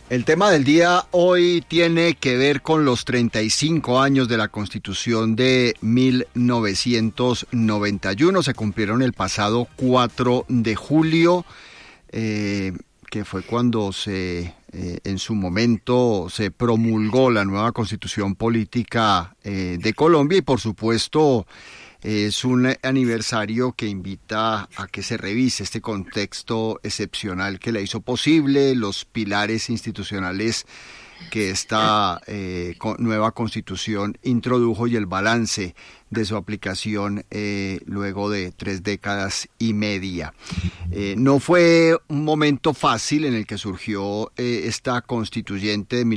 El tema del día hoy tiene que ver con los 35 años de la Constitución de 1991. Se cumplieron el pasado 4 de julio, que fue cuando en su momento se promulgó la nueva Constitución Política de Colombia, y por supuesto es un aniversario que invita a que se revise este contexto excepcional que la hizo posible, los pilares institucionales que esta nueva Constitución introdujo y el balance de su aplicación luego de 3 décadas y media. No fue un momento fácil en el que surgió esta constituyente de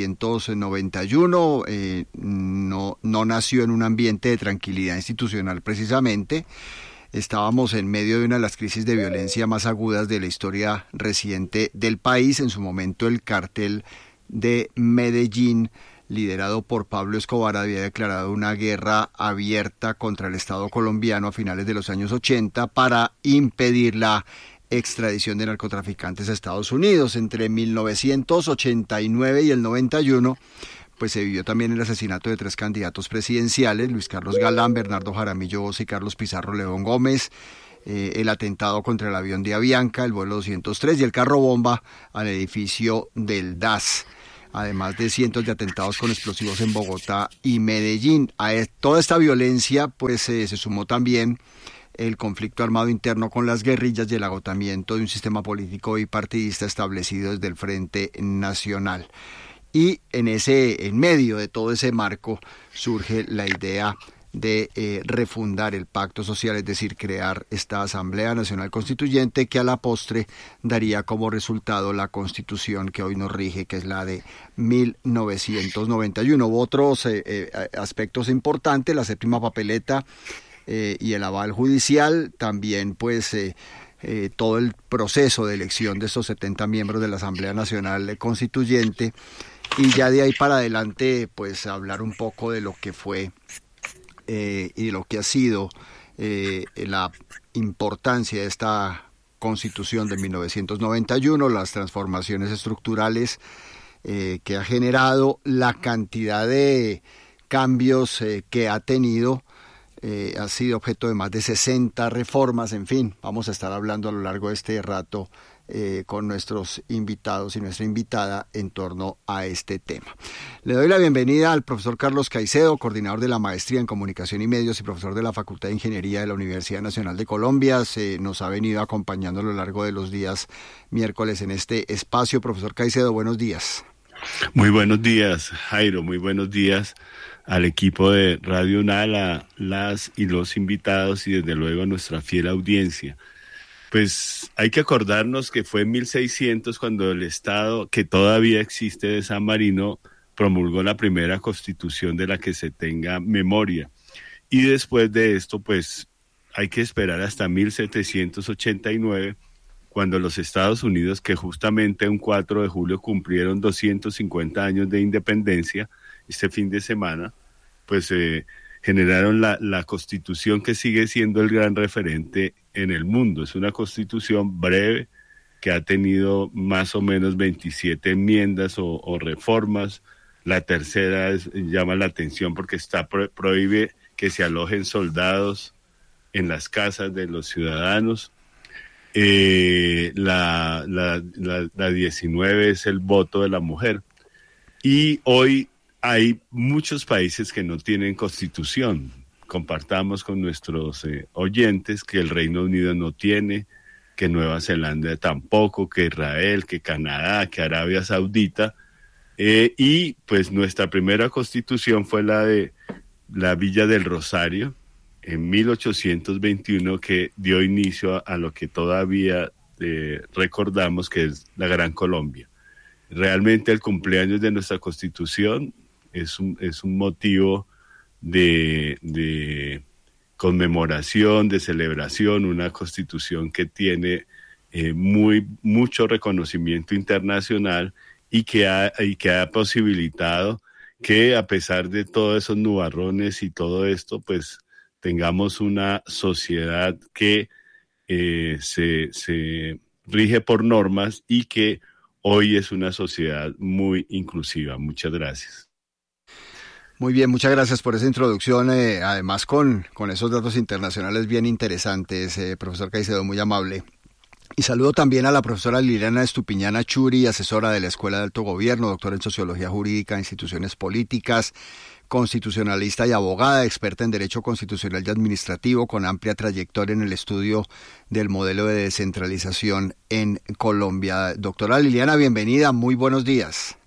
1991. No nació en un ambiente de tranquilidad institucional precisamente. Estábamos en medio de una de las crisis de violencia más agudas de la historia reciente del país. En su momento el cártel de Medellín, liderado por Pablo Escobar, había declarado una guerra abierta contra el Estado colombiano a finales de los años 80 para impedir la extradición de narcotraficantes a Estados Unidos. Entre 1989 y el 91, pues se vivió también el asesinato de 3 candidatos presidenciales: Luis Carlos Galán, Bernardo Jaramillo Ossa y Carlos Pizarro León Gómez. El atentado contra el avión de Avianca, el vuelo 203, y el carro bomba al edificio del DAS, además de cientos de atentados con explosivos en Bogotá y Medellín. A toda esta violencia pues se sumó también el conflicto armado interno con las guerrillas y el agotamiento de un sistema político bipartidista establecido desde el Frente Nacional. Y en medio de todo ese marco surge la idea de refundar el pacto social, es decir, crear esta Asamblea Nacional Constituyente que a la postre daría como resultado la Constitución que hoy nos rige, que es la de 1991. Hubo otros aspectos importantes: la séptima papeleta y el aval judicial, también pues todo el proceso de elección de estos 70 miembros de la Asamblea Nacional Constituyente, y ya de ahí para adelante pues hablar un poco de lo que fue y lo que ha sido la importancia de esta Constitución de 1991, las transformaciones estructurales que ha generado, la cantidad de cambios que ha tenido. Ha sido objeto de más de 60 reformas. En fin, vamos a estar hablando a lo largo de este rato con nuestros invitados y nuestra invitada en torno a este tema. Le doy la bienvenida al profesor Carlos Caicedo, coordinador de la Maestría en Comunicación y Medios y profesor de la Facultad de Ingeniería de la Universidad Nacional de Colombia. Nos ha venido acompañando a lo largo de los días miércoles en este espacio. Profesor Caicedo, buenos días. Muy buenos días, Jairo. Muy buenos días al equipo de Radio UNAL, a las y los invitados y desde luego a nuestra fiel audiencia. Pues hay que acordarnos que fue en 1600 cuando el Estado, que todavía existe, de San Marino, promulgó la primera Constitución de la que se tenga memoria. Y después de esto, pues hay que esperar hasta 1789, cuando los Estados Unidos, que justamente un 4 de julio cumplieron 250 años de independencia, este fin de semana, pues generaron la Constitución que sigue siendo el gran referente en el mundo. Es una Constitución breve que ha tenido más o menos 27 enmiendas o reformas. La tercera llama la atención porque prohíbe que se alojen soldados en las casas de los ciudadanos. La 19 es el voto de la mujer. Y hoy hay muchos países que no tienen constitución. Compartamos con nuestros oyentes que el Reino Unido no tiene, que Nueva Zelanda tampoco, que Israel, que Canadá, que Arabia Saudita. Y pues nuestra primera constitución fue la de la Villa del Rosario, en 1821, que dio inicio a lo que todavía recordamos que es la Gran Colombia. Realmente el cumpleaños de nuestra Constitución es un motivo de conmemoración, de celebración, una Constitución que tiene mucho reconocimiento internacional y que ha posibilitado que, a pesar de todos esos nubarrones y todo esto, pues tengamos una sociedad que se rige por normas y que hoy es una sociedad muy inclusiva. Muchas gracias. Muy bien, muchas gracias por esa introducción, además con esos datos internacionales bien interesantes, profesor Caicedo, muy amable. Y saludo también a la profesora Liliana Estupiñán Achuri, asesora de la Escuela de Alto Gobierno, doctora en Sociología Jurídica, Instituciones Políticas, constitucionalista y abogada, experta en Derecho Constitucional y Administrativo, con amplia trayectoria en el estudio del modelo de descentralización en Colombia. Doctora Liliana, bienvenida, muy buenos días.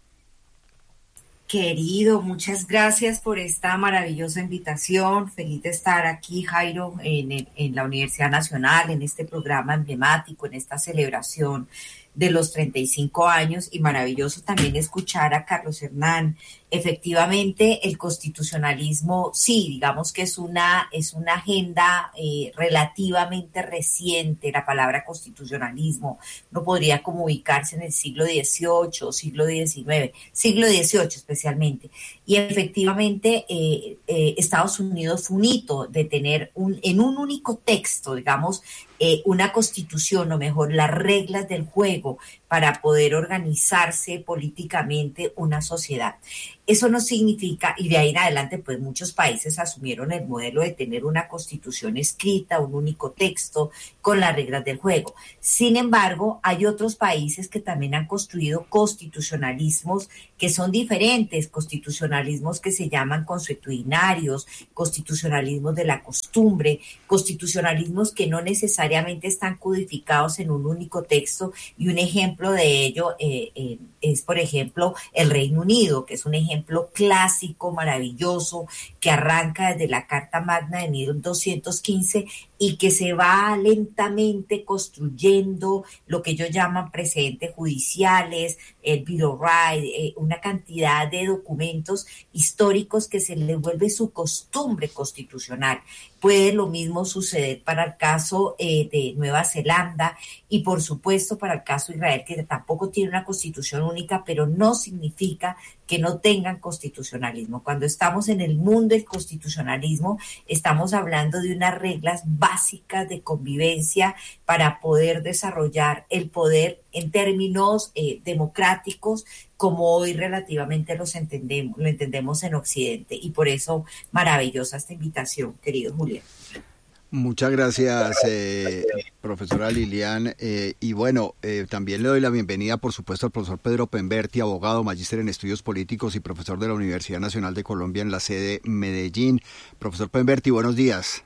Querido, muchas gracias por esta maravillosa invitación. Feliz de estar aquí, Jairo, en la Universidad Nacional, en este programa emblemático, en esta celebración de los 35 años, y maravilloso también escuchar a Carlos Hernán. Efectivamente, el constitucionalismo, sí, digamos que es una agenda relativamente reciente. La palabra constitucionalismo no podría como ubicarse en el siglo XVIII, siglo XIX, siglo XVIII especialmente. Y efectivamente, Estados Unidos fue un hito de tener en un único texto, digamos, una constitución, o mejor, las reglas del juego para poder organizarse políticamente una sociedad. Eso no significa, y de ahí en adelante, pues muchos países asumieron el modelo de tener una constitución escrita, un único texto con las reglas del juego. Sin embargo, hay otros países que también han construido constitucionalismos que son diferentes, constitucionalismos que se llaman consuetudinarios, constitucionalismos de la costumbre, constitucionalismos que no necesariamente están codificados en un único texto, y un ejemplo de ello es, por ejemplo, el Reino Unido, que es un ejemplo clásico, maravilloso, que arranca desde la Carta Magna de 1215 y que se va lentamente construyendo lo que ellos llaman precedentes judiciales, el Bill of Rights, una cantidad de documentos históricos que se les vuelve su costumbre constitucional. Puede lo mismo suceder para el caso de Nueva Zelanda y, por supuesto, para el caso de Israel, que tampoco tiene una constitución única, pero no significa que no tengan constitucionalismo. Cuando estamos en el mundo del constitucionalismo, estamos hablando de unas reglas básicas de convivencia para poder desarrollar el poder en términos democráticos, como hoy relativamente lo entendemos en Occidente. Y por eso, maravillosa esta invitación, querido Julián. Muchas gracias, profesora Lilian. Y bueno, también le doy la bienvenida, por supuesto, al profesor Pedro Penberti, abogado, magíster en estudios políticos y profesor de la Universidad Nacional de Colombia en la sede Medellín. Profesor Penberti, buenos días.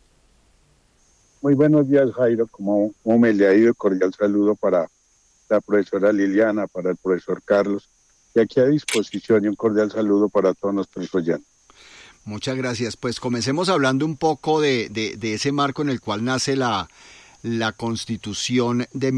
Muy buenos días, Jairo. ¿Cómo me le ha ido? Cordial saludo para la profesora Liliana, para el profesor Carlos, y aquí a disposición, y un cordial saludo para todos nuestros oyentes. Muchas gracias. Pues comencemos hablando un poco de ese marco en el cual nace la Constitución de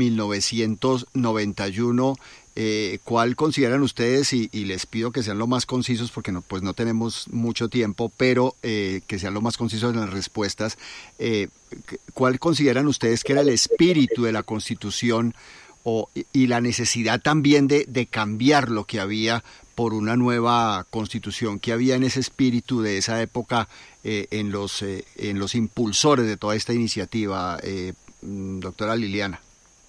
1991. ¿Cuál consideran ustedes, y les pido que sean lo más concisos porque no tenemos mucho tiempo, pero que sean lo más concisos en las respuestas, cuál consideran ustedes que era el espíritu de la Constitución y la necesidad también de cambiar lo que había por una nueva Constitución? ¿Qué había en ese espíritu de esa época en los impulsores de toda esta iniciativa, doctora Liliana?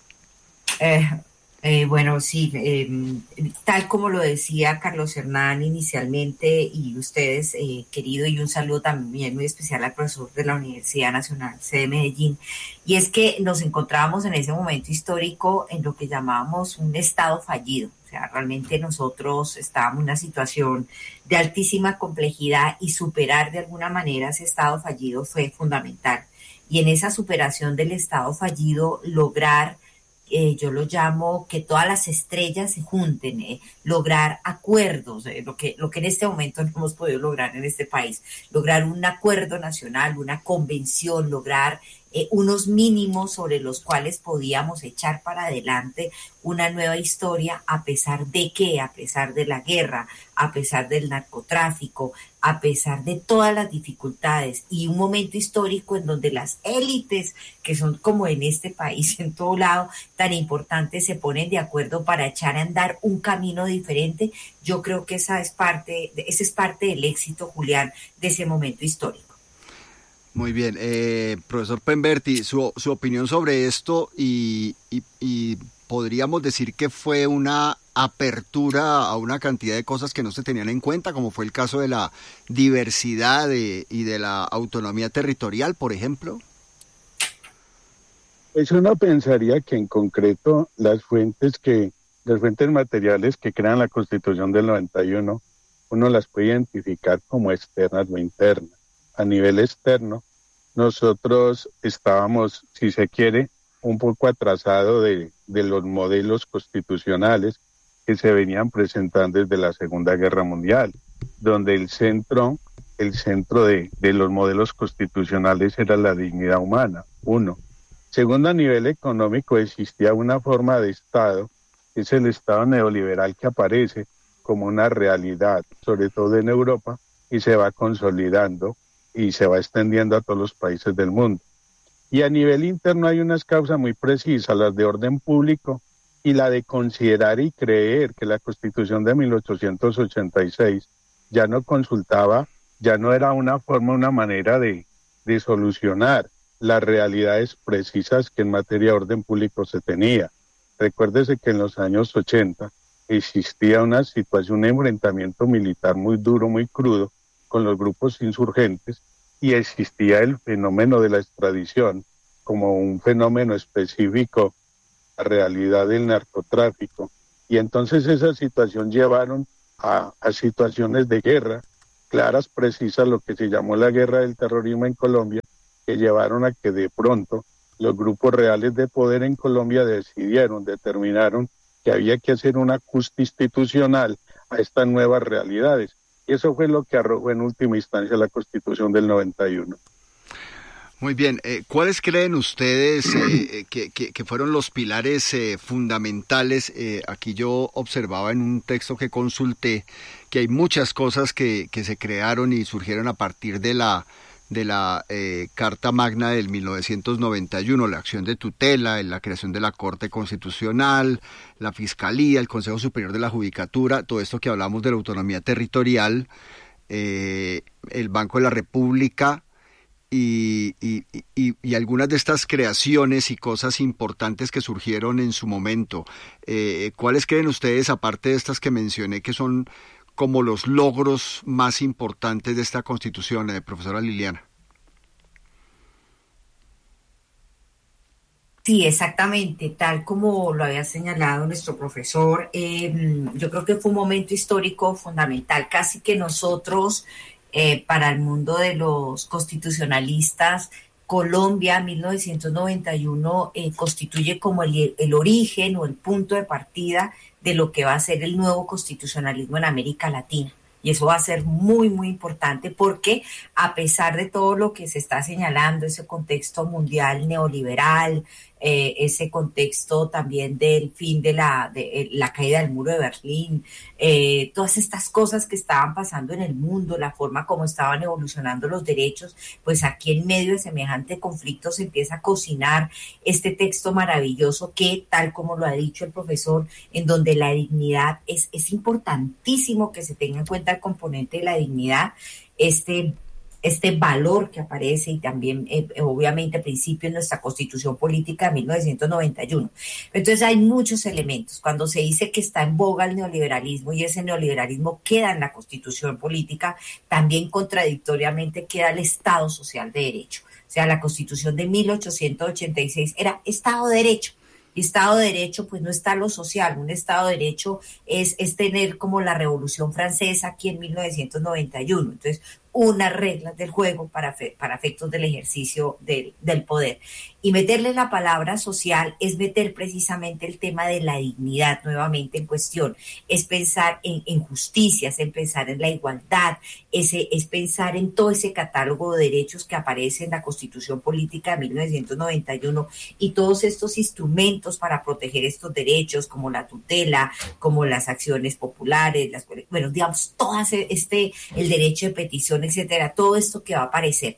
Bueno, sí, tal como lo decía Carlos Hernán inicialmente, y ustedes, querido, y un saludo también muy especial al profesor de la Universidad Nacional, sede Medellín, y es que nos encontrábamos en ese momento histórico en lo que llamábamos un Estado fallido. O sea, realmente nosotros estábamos en una situación de altísima complejidad, y superar de alguna manera ese Estado fallido fue fundamental. Y en esa superación del Estado fallido, lograr, yo lo llamo que todas las estrellas se junten, lograr acuerdos, lo que en este momento no hemos podido lograr en este país, lograr un acuerdo nacional, una convención, lograr unos mínimos sobre los cuales podíamos echar para adelante una nueva historia, a pesar de la guerra, a pesar del narcotráfico, a pesar de todas las dificultades, y un momento histórico en donde las élites, que son como en este país, en todo lado, tan importantes, se ponen de acuerdo para echar a andar un camino diferente. Yo creo que ese es parte del éxito, Julián, de ese momento histórico. Muy bien, profesor Penberti, su opinión sobre esto y podríamos decir que fue una apertura a una cantidad de cosas que no se tenían en cuenta, como fue el caso de la diversidad y de la autonomía territorial, por ejemplo. Pues uno pensaría que en concreto las fuentes materiales que crean la Constitución del 91, uno las puede identificar como externas o internas. A nivel externo, nosotros estábamos, si se quiere, un poco atrasados de los modelos constitucionales que se venían presentando desde la Segunda Guerra Mundial, donde el centro de los modelos constitucionales era la dignidad humana, uno. Segundo, a nivel económico existía una forma de Estado, que es el Estado neoliberal que aparece como una realidad, sobre todo en Europa, y se va consolidando y se va extendiendo a todos los países del mundo. Y a nivel interno hay unas causas muy precisas, las de orden público y la de considerar y creer que la Constitución de 1886 ya no consultaba, ya no era una forma, una manera de solucionar las realidades precisas que en materia de orden público se tenía. Recuérdese que en los años 80 existía una situación, un enfrentamiento militar muy duro, muy crudo con los grupos insurgentes y existía el fenómeno de la extradición como un fenómeno específico, la realidad del narcotráfico. Y entonces esa situación llevaron a situaciones de guerra claras, precisas, lo que se llamó la guerra del terrorismo en Colombia, que llevaron a que de pronto los grupos reales de poder en Colombia determinaron que había que hacer un ajuste institucional a estas nuevas realidades. Y eso fue lo que arrojó en última instancia la Constitución del 91. Muy bien, ¿cuáles creen ustedes que fueron los pilares fundamentales? Aquí yo observaba en un texto que consulté que hay muchas cosas que se crearon y surgieron a partir de la Carta Magna del 1991, la acción de tutela, la creación de la Corte Constitucional, la Fiscalía, el Consejo Superior de la Judicatura, todo esto que hablamos de la autonomía territorial, el Banco de la República y algunas de estas creaciones y cosas importantes que surgieron en su momento. ¿Cuáles creen ustedes, aparte de estas que mencioné, que son como los logros más importantes de esta Constitución, profesora Liliana? Sí, exactamente, tal como lo había señalado nuestro profesor, yo creo que fue un momento histórico fundamental, casi que nosotros, para el mundo de los constitucionalistas, Colombia 1991 constituye como el origen o el punto de partida de lo que va a ser el nuevo constitucionalismo en América Latina. Y eso va a ser muy, muy importante porque a pesar de todo lo que se está señalando, ese contexto mundial neoliberal, ese contexto también del fin de la caída del muro de Berlín, todas estas cosas que estaban pasando en el mundo, la forma como estaban evolucionando los derechos, pues aquí en medio de semejante conflicto se empieza a cocinar este texto maravilloso que, tal como lo ha dicho el profesor, en donde la dignidad es importantísimo que se tenga en cuenta el componente de la dignidad, este valor que aparece y también obviamente principio en nuestra Constitución Política de 1991. Entonces hay muchos elementos. Cuando se dice que está en boga el neoliberalismo y ese neoliberalismo queda en la Constitución Política, también contradictoriamente queda el Estado Social de Derecho. O sea, la Constitución de 1886 era Estado de Derecho. Y Estado de Derecho, pues no está lo social. Un Estado de Derecho es tener como la Revolución Francesa aquí en 1991. Entonces, unas reglas del juego para efectos del ejercicio del poder. Y meterle la palabra social es meter precisamente el tema de la dignidad nuevamente en cuestión. Es pensar en justicias, es pensar en la igualdad, es pensar en todo ese catálogo de derechos que aparece en la Constitución Política de 1991 y todos estos instrumentos para proteger estos derechos, como la tutela, como las acciones populares, digamos, todas el derecho de petición, etcétera, todo esto que va a aparecer.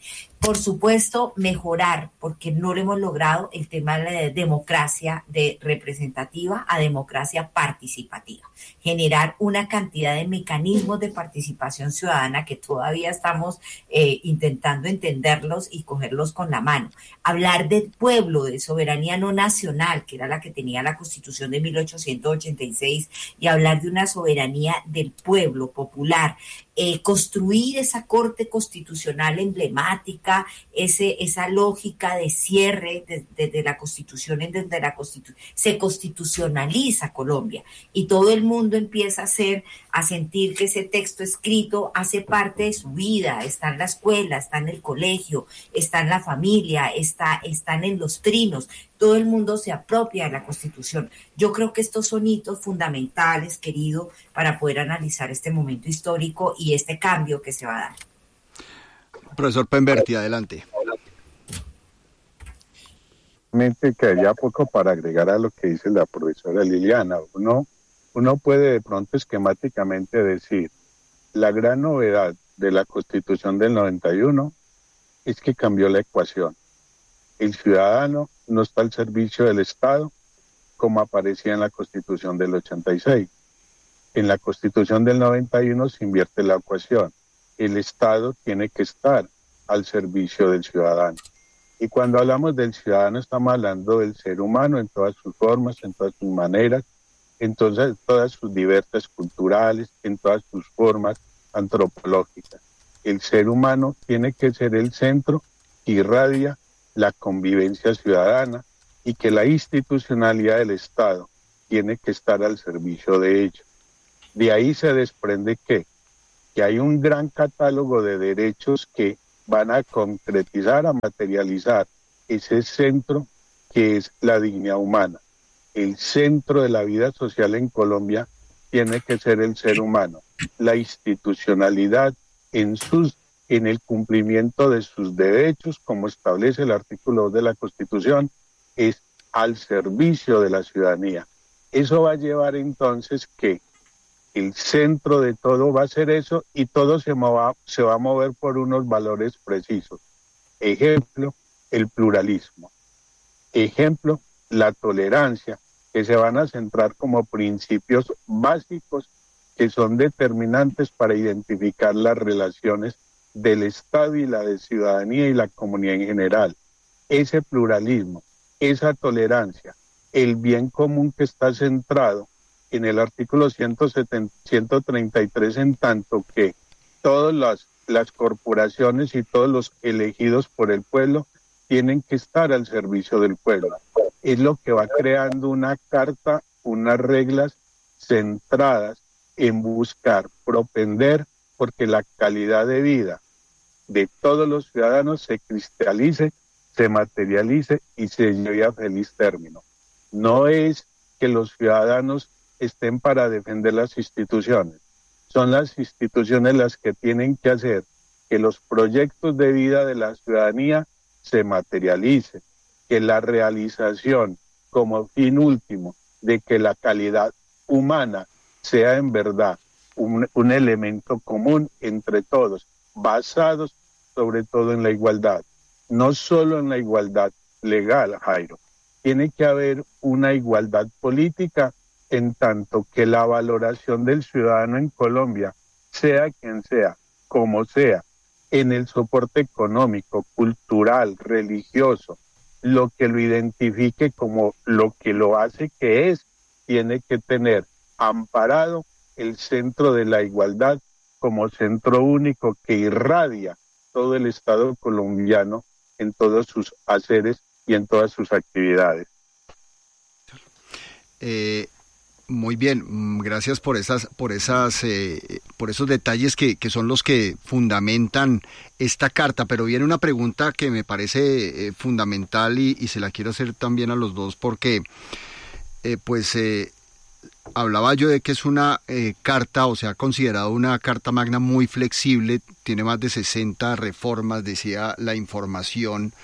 Por supuesto, mejorar, porque no lo hemos logrado, el tema de la democracia de representativa a democracia participativa. Generar una cantidad de mecanismos de participación ciudadana que todavía estamos intentando entenderlos y cogerlos con la mano. Hablar del pueblo, de soberanía no nacional, que era la que tenía la Constitución de 1886, y hablar de una soberanía del pueblo popular. Construir esa corte constitucional emblemática, esa lógica de cierre de la Constitución, en donde se constitucionaliza Colombia y todo el mundo empieza a sentir que ese texto escrito hace parte de su vida, está en la escuela, está en el colegio, está en la familia, están en los trinos. Todo el mundo se apropia de la Constitución. Yo creo que estos son hitos fundamentales, querido, para poder analizar este momento histórico y este cambio que se va a dar. Profesor Penberti, adelante. Quedaría poco para agregar a lo que dice la profesora Liliana. Uno puede de pronto esquemáticamente decir, la gran novedad de la Constitución del 91 es que cambió la ecuación. El ciudadano no está al servicio del Estado como aparecía en la Constitución del 86. En la Constitución del 91 se invierte la ecuación. El Estado tiene que estar al servicio del ciudadano. Y cuando hablamos del ciudadano estamos hablando del ser humano en todas sus formas, en todas sus maneras, en todas sus diversas culturales, en todas sus formas antropológicas. El ser humano tiene que ser el centro que irradia la convivencia ciudadana y que la institucionalidad del Estado tiene que estar al servicio de ello. De ahí se desprende que hay un gran catálogo de derechos que van a concretizar, a materializar ese centro que es la dignidad humana. El centro de la vida social en Colombia tiene que ser el ser humano. La institucionalidad en el cumplimiento de sus derechos, como establece el artículo 2 de la Constitución, es al servicio de la ciudadanía. Eso va a llevar entonces que el centro de todo va a ser eso y todo se va a mover por unos valores precisos. Ejemplo, el pluralismo. Ejemplo, la tolerancia, que se van a centrar como principios básicos que son determinantes para identificar las relaciones del Estado y la de ciudadanía y la comunidad en general. Ese pluralismo, esa tolerancia, el bien común que está centrado en el artículo 133, en tanto que todas las corporaciones y todos los elegidos por el pueblo tienen que estar al servicio del pueblo. Es lo que va creando una carta, unas reglas centradas en buscar, propender, porque la calidad de vida de todos los ciudadanos se cristalice, se materialice y se lleve a feliz término. No es que los ciudadanos estén para defender las instituciones. Son las instituciones las que tienen que hacer que los proyectos de vida de la ciudadanía se materialicen, que la realización como fin último de que la calidad humana sea en verdad un elemento común entre todos, basados sobre todo en la igualdad. No solo en la igualdad legal, Jairo. Tiene que haber una igualdad política en tanto que la valoración del ciudadano en Colombia, sea quien sea, como sea, en el soporte económico, cultural, religioso, lo que lo identifique como lo que lo hace que es, tiene que tener amparado el centro de la igualdad como centro único que irradia todo el Estado colombiano en todos sus haceres y en todas sus actividades. Muy bien, gracias por esos detalles que son los que fundamentan esta carta, pero viene una pregunta que me parece fundamental y se la quiero hacer también a los dos porque hablaba yo de que es una carta, o sea, considerado una carta magna muy flexible, tiene más de 60 reformas, decía la información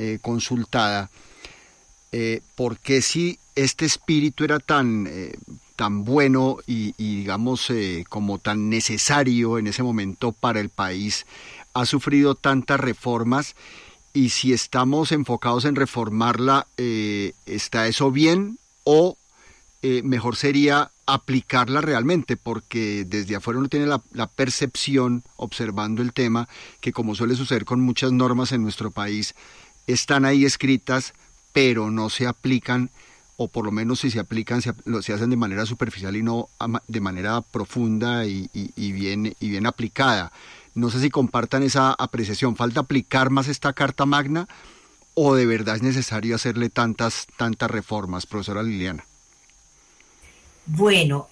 consultada. ¿Por qué si este espíritu era tan tan bueno y digamos como tan necesario en ese momento para el país ha sufrido tantas reformas, y si estamos enfocados en reformarla, ¿está eso bien o mejor sería aplicarla realmente? Porque desde afuera uno tiene la percepción, observando el tema, que como suele suceder con muchas normas en nuestro país, están ahí escritas, pero no se aplican, o por lo menos si se aplican, se hacen de manera superficial y no de manera profunda y bien aplicada. No sé si compartan esa apreciación. ¿Falta aplicar más esta Carta Magna o de verdad es necesario hacerle tantas reformas, profesora Liliana? Bueno,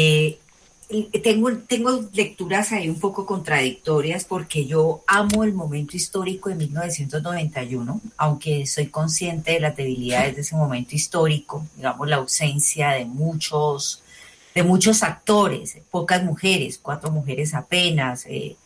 tengo lecturas ahí un poco contradictorias, porque yo amo el momento histórico de 1991, aunque soy consciente de las debilidades de ese momento histórico, digamos la ausencia de muchos actores, pocas mujeres, 4 mujeres apenas,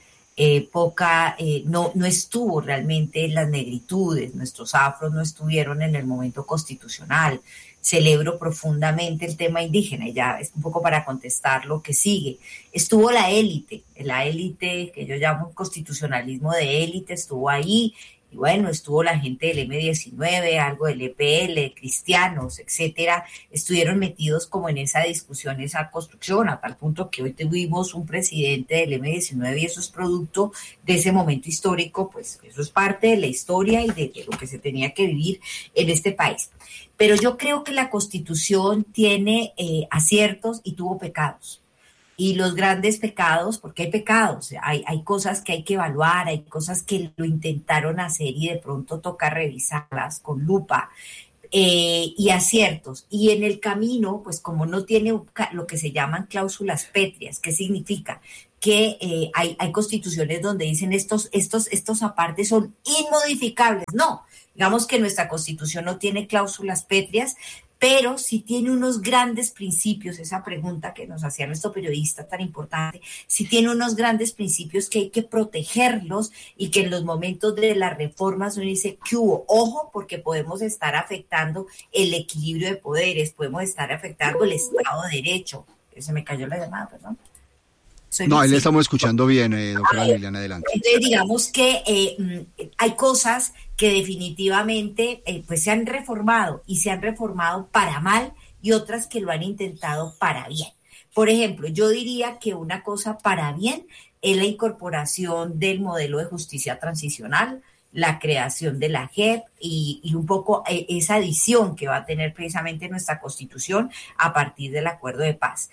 no estuvo realmente las negritudes, nuestros afros no estuvieron en el momento constitucional. Celebro profundamente el tema indígena, y ya es un poco para contestar lo que sigue. Estuvo la élite que yo llamo constitucionalismo de élite, estuvo ahí, y bueno, estuvo la gente del M19, algo del EPL, cristianos, etcétera, estuvieron metidos como en esa discusión, esa construcción, a tal punto que hoy tuvimos un presidente del M19, y eso es producto de ese momento histórico, pues eso es parte de la historia y de lo que se tenía que vivir en este país. Pero yo creo que la Constitución tiene aciertos y tuvo pecados. Y los grandes pecados, porque hay pecados, hay cosas que hay que evaluar, hay cosas que lo intentaron hacer y de pronto toca revisarlas con lupa, y aciertos. Y en el camino, pues como no tiene lo que se llaman cláusulas pétreas, ¿qué significa? Que hay constituciones donde dicen estos apartes son inmodificables. No, digamos que nuestra Constitución no tiene cláusulas pétreas, pero sí tiene unos grandes principios, esa pregunta que nos hacía nuestro periodista tan importante, sí tiene unos grandes principios que hay que protegerlos, y que en los momentos de las reformas uno dice que hubo, ojo, porque podemos estar afectando el equilibrio de poderes, podemos estar afectando el Estado de Derecho. Se me cayó la llamada, perdón. No, ahí le estamos escuchando bien, doctora Liliana, adelante. Entonces, digamos que hay cosas que definitivamente pues se han reformado, y se han reformado para mal, y otras que lo han intentado para bien. Por ejemplo, yo diría que una cosa para bien es la incorporación del modelo de justicia transicional, la creación de la JEP y un poco esa adición que va a tener precisamente nuestra Constitución a partir del acuerdo de paz.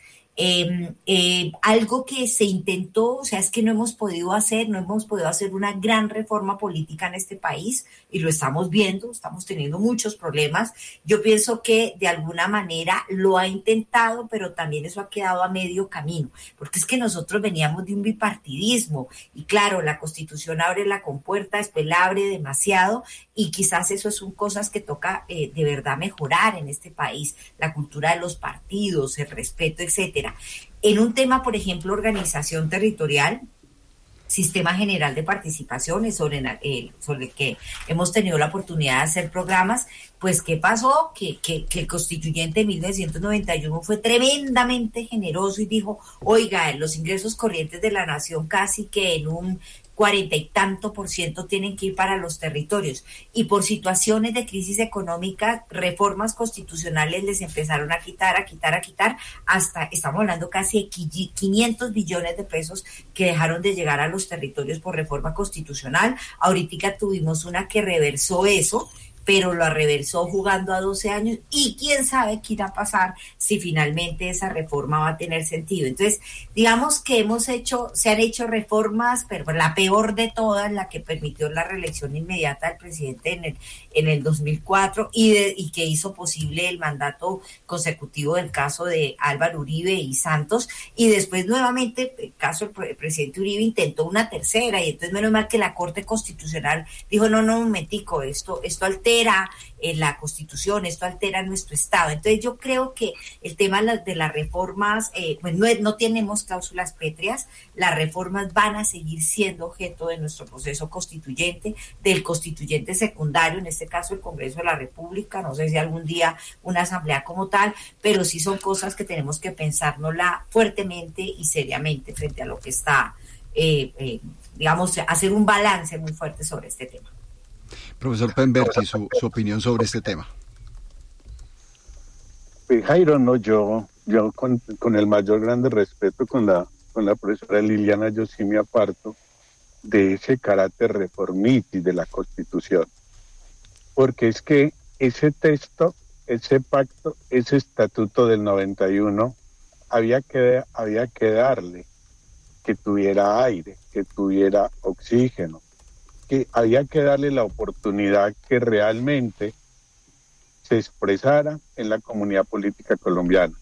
Algo que se intentó, o sea, es que no hemos podido hacer una gran reforma política en este país, y lo estamos viendo, estamos teniendo muchos problemas. Yo pienso que de alguna manera lo ha intentado, pero también eso ha quedado a medio camino, porque es que nosotros veníamos de un bipartidismo, y claro, la Constitución abre la compuerta, después la abre demasiado, y quizás eso son cosas que toca de verdad mejorar en este país, la cultura de los partidos, el respeto, etcétera. En un tema, por ejemplo, organización territorial, Sistema General de Participaciones, sobre el que hemos tenido la oportunidad de hacer programas, pues ¿qué pasó? Que el constituyente de 1991 fue tremendamente generoso y dijo, oiga, los ingresos corrientes de la nación casi que en un 40 y tanto % tienen que ir para los territorios, y por situaciones de crisis económica, reformas constitucionales les empezaron a quitar, hasta estamos hablando casi de 500 billones de pesos que dejaron de llegar a los territorios por reforma constitucional. Ahorita tuvimos una que reversó eso, pero lo reversó jugando a 12 años, y quién sabe qué irá a pasar si finalmente esa reforma va a tener sentido. Entonces, digamos que se han hecho reformas, pero la peor de todas, la que permitió la reelección inmediata del presidente en el 2004, y que hizo posible el mandato consecutivo del caso de Álvaro Uribe y Santos, y después nuevamente el caso del presidente Uribe intentó una tercera, y entonces menos mal que la Corte Constitucional dijo, no, un momentico, esto altera altera la Constitución, esto altera nuestro Estado. Entonces yo creo que el tema de las reformas, pues no tenemos cláusulas pétreas, las reformas van a seguir siendo objeto de nuestro proceso constituyente, del constituyente secundario, en este caso el Congreso de la República, no sé si algún día una asamblea como tal, pero sí son cosas que tenemos que pensárnosla fuertemente y seriamente frente a lo que está, digamos, hacer un balance muy fuerte sobre este tema. Profesor Penberti, su opinión sobre este tema. Jairo, no, yo con el mayor grande respeto con la profesora Liliana, yo sí me aparto de ese carácter reformista de la Constitución, porque es que ese texto, ese pacto, ese estatuto del 91, había que darle que tuviera aire, que tuviera oxígeno, que había que darle la oportunidad que realmente se expresara en la comunidad política colombiana.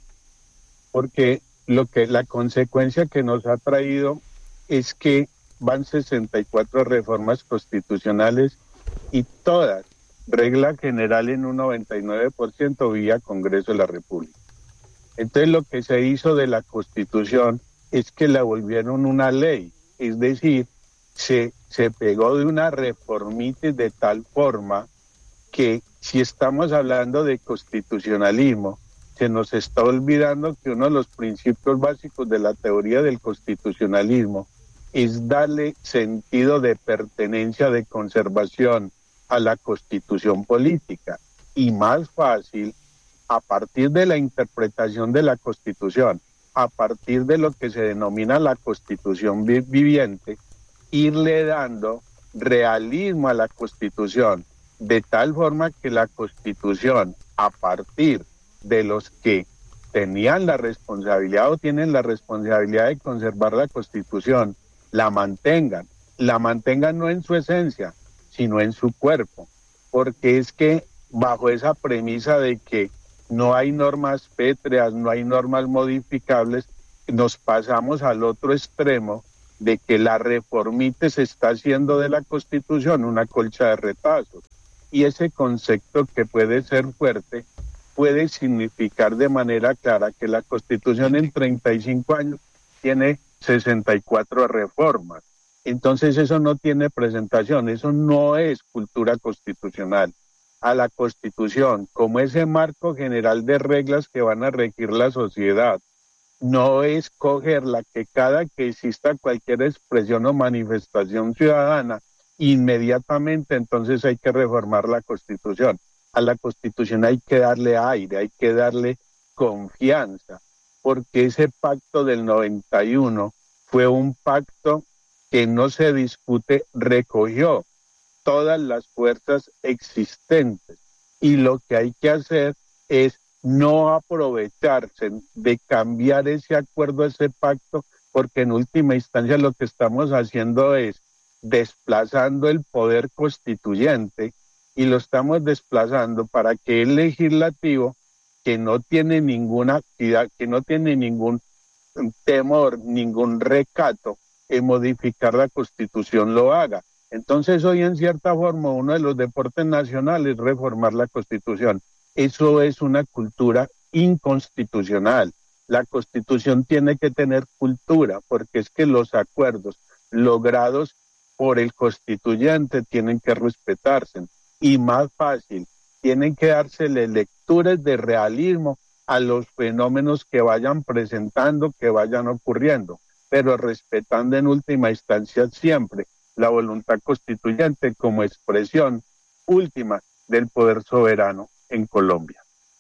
Porque la consecuencia que nos ha traído es que van 64 reformas constitucionales y todas, regla general en un 99% vía Congreso de la República. Entonces lo que se hizo de la Constitución es que la volvieron una ley, es decir, se pegó de una reformita de tal forma que si estamos hablando de constitucionalismo, se nos está olvidando que uno de los principios básicos de la teoría del constitucionalismo es darle sentido de pertenencia, de conservación a la constitución política, y más fácil a partir de la interpretación de la Constitución, a partir de lo que se denomina la Constitución viviente, irle dando realismo a la Constitución, de tal forma que la Constitución, a partir de los que tenían la responsabilidad o tienen la responsabilidad de conservar la Constitución, la mantengan no en su esencia, sino en su cuerpo, porque es que bajo esa premisa de que no hay normas pétreas, no hay normas modificables, nos pasamos al otro extremo de que la reformita se está haciendo de la Constitución una colcha de retazos. Y ese concepto, que puede ser fuerte, puede significar de manera clara que la Constitución en 35 años tiene 64 reformas. Entonces eso no tiene presentación, eso no es cultura constitucional. A la Constitución, como ese marco general de reglas que van a regir la sociedad, no es cogerla que cada que exista cualquier expresión o manifestación ciudadana, inmediatamente entonces hay que reformar la Constitución. A la Constitución hay que darle aire, hay que darle confianza, porque ese pacto del 91 fue un pacto que no se discute, recogió todas las fuerzas existentes, y lo que hay que hacer es no aprovecharse de cambiar ese acuerdo, ese pacto, porque en última instancia lo que estamos haciendo es desplazando el poder constituyente, y lo estamos desplazando para que el legislativo, que no tiene ninguna actividad, que no tiene ningún temor, ningún recato en modificar la Constitución, lo haga. Entonces hoy en cierta forma uno de los deportes nacionales es reformar la Constitución. Eso es una cultura inconstitucional. La Constitución tiene que tener cultura, porque es que los acuerdos logrados por el constituyente tienen que respetarse. Y más fácil, tienen que dársele lecturas de realismo a los fenómenos que vayan presentando, que vayan ocurriendo, pero respetando en última instancia siempre la voluntad constituyente como expresión última del poder soberano en Colombia.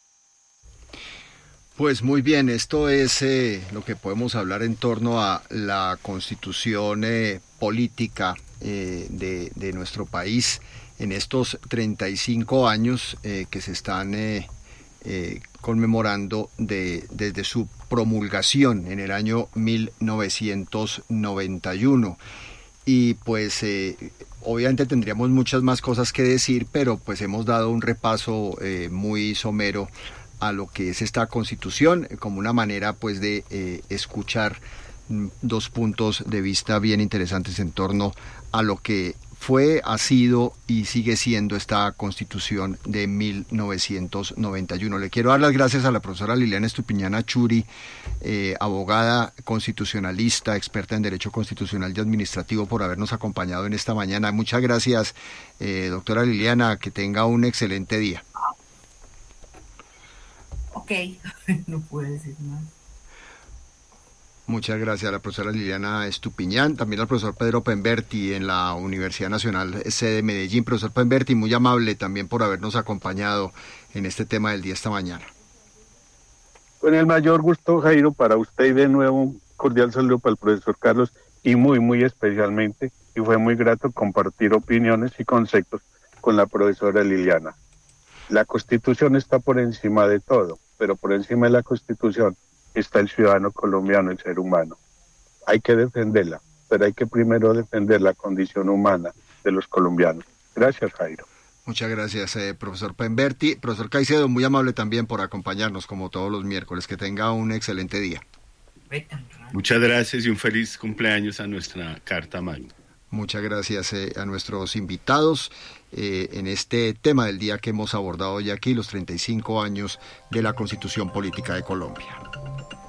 Pues muy bien, esto es lo que podemos hablar en torno a la constitución política de nuestro país en estos 35 años que se están conmemorando desde su promulgación en el año 1991. Y pues obviamente tendríamos muchas más cosas que decir, pero pues hemos dado un repaso muy somero a lo que es esta Constitución, como una manera pues de escuchar dos puntos de vista bien interesantes en torno a lo que fue, ha sido y sigue siendo esta Constitución de 1991. Le quiero dar las gracias a la profesora Liliana Estupiñán Churi, abogada constitucionalista, experta en Derecho Constitucional y Administrativo, por habernos acompañado en esta mañana. Muchas gracias, doctora Liliana, que tenga un excelente día. Ok, no puedo decir más. Muchas gracias a la profesora Liliana Estupiñán, también al profesor Pedro Pemberti en la Universidad Nacional sede Medellín. Profesor Pemberti, muy amable también por habernos acompañado en este tema del día esta mañana. Con el mayor gusto, Jairo, para usted, y de nuevo un cordial saludo para el profesor Carlos, y muy especialmente, y fue muy grato compartir opiniones y conceptos con la profesora Liliana. La Constitución está por encima de todo, pero por encima de la Constitución está el ciudadano colombiano, el ser humano. Hay que defenderla, pero hay que primero defender la condición humana de los colombianos. Gracias, Jairo. Muchas gracias, profesor Pemberti. Profesor Caicedo, muy amable también por acompañarnos como todos los miércoles. Que tenga un excelente día. Muchas gracias y un feliz cumpleaños a nuestra Carta Magna. Muchas gracias a nuestros invitados en este tema del día que hemos abordado hoy aquí, los 35 años de la Constitución Política de Colombia.